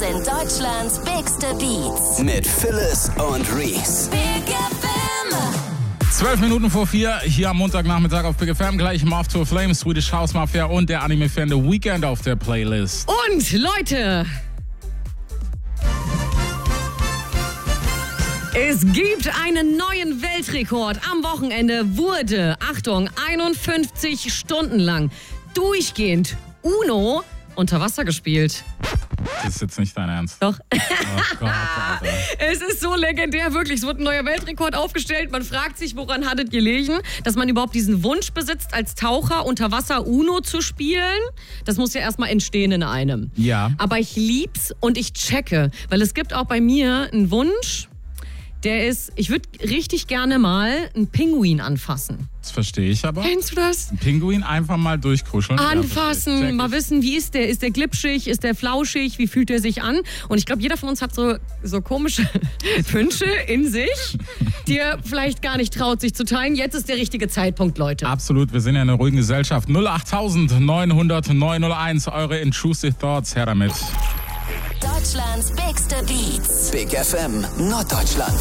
sind Deutschlands bigste Beats. Mit Phyllis und Reese. Big FM. 12 Minuten vor 4, hier am Montagnachmittag auf Big FM. Gleich Moth to a Flame, Swedish House Mafia und der Anime-Fan The Weeknd auf der Playlist. Und Leute, es gibt einen neuen Weltrekord. Am Wochenende wurde, Achtung, 51 Stunden lang durchgehend Uno unter Wasser gespielt. Das ist jetzt nicht dein Ernst. Doch. Oh Gott, Alter. Es ist so legendär, wirklich. Es wird ein neuer Weltrekord aufgestellt. Man fragt sich, woran hat es gelegen, dass man überhaupt diesen Wunsch besitzt, als Taucher unter Wasser Uno zu spielen. Das muss ja erstmal entstehen in einem. Ja. Aber ich lieb's und ich checke, weil es gibt auch bei mir einen Wunsch, der ist, ich würde richtig gerne mal einen Pinguin anfassen. Das verstehe ich aber. Kennst du das? Ein Pinguin einfach mal durchkuscheln. Anfassen, Ja, mal wissen, wie ist der? Ist der glitschig? Ist der flauschig? Wie fühlt der sich an? Und ich glaube, jeder von uns hat so komische Wünsche in sich, die er vielleicht gar nicht traut, sich zu teilen. Jetzt ist der richtige Zeitpunkt, Leute. Absolut, wir sind ja eine ruhige Gesellschaft. 08900 901, eure Intrusive Thoughts, her damit. Deutschlands bigste Beats. Big FM Norddeutschland.